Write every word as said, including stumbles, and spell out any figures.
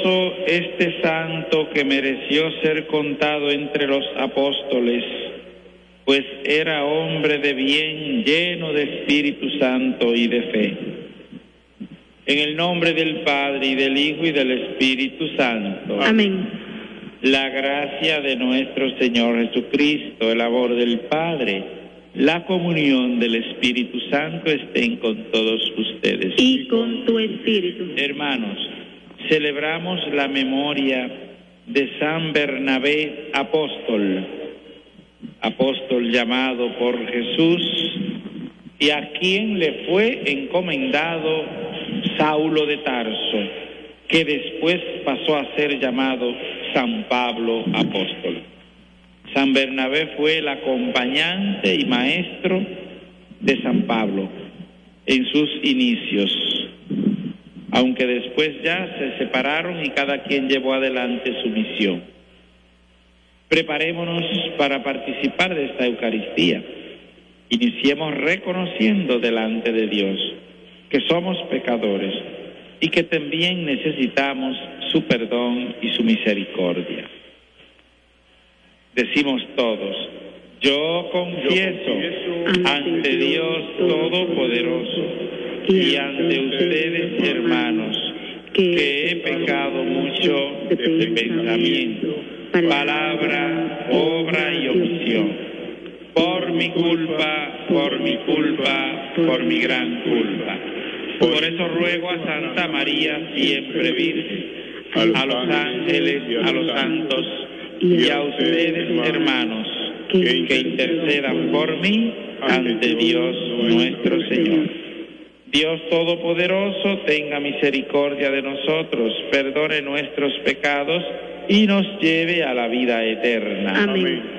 dichoso este santo que mereció ser contado entre los apóstoles, pues era hombre de bien, lleno de Espíritu Santo y de fe. En el nombre del Padre, y del Hijo, y del Espíritu Santo. Amén. La gracia de nuestro Señor Jesucristo, el amor del Padre, la comunión del Espíritu Santo estén con todos ustedes. Y con tu espíritu. Hermanos, celebramos la memoria de San Bernabé apóstol, apóstol llamado por Jesús, y a quien le fue encomendado Saulo de Tarso, que después pasó a ser llamado San Pablo apóstol. San Bernabé fue el acompañante y maestro de San Pablo en sus inicios, aunque después ya se separaron y cada quien llevó adelante su misión. Preparémonos para participar de esta Eucaristía. Iniciemos reconociendo delante de Dios que somos pecadores y que también necesitamos su perdón y su misericordia. Decimos todos: yo confieso ante Dios Todopoderoso y ante ustedes, hermanos, que he pecado mucho de pensamiento, palabra, obra y omisión. Por mi culpa, por mi culpa, por mi gran culpa. Por eso ruego a Santa María, siempre Virgen, a los ángeles, a los santos y a ustedes, hermanos, que intercedan por mí ante Dios nuestro Señor. Dios Todopoderoso, tenga misericordia de nosotros, perdone nuestros pecados y nos lleve a la vida eterna. Amén.